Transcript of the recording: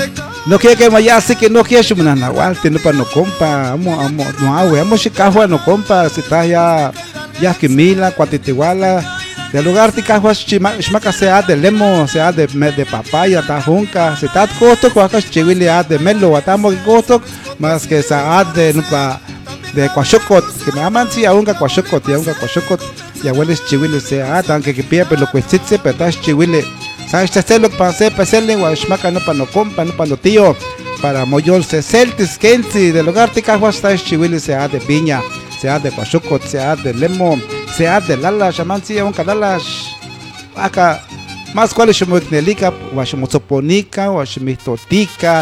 No quiere que vaya así que no quiere shumana nahual, tiene para no compa, no agua, amo chicahua no compa, si está ya que mila, cuatitiguala, del lugar de cahua shmaka sea de lemo, sea de papaya, tajunca, si está costo, cuacas chihuile de melo, atamos costo, más que esa de nupa de cuachocot, que me aman si aunga cuachocot, y aunga cuachocot, y abueles chihuile sea, tan que pilla pero cuestitse, pero estás chihuile. ¿Sabes hacerlo para hacer guachmaca no para no compa, no para no tío? Para moyol se celtis, kensi, del lugar de cajuas está chihuili, sea de piña, sea de pachucot, sea de lemon, sea de lalash, amansi, un cadalash. Acá, más cuales shumutnelica, guachimotoponica, guachimitotica,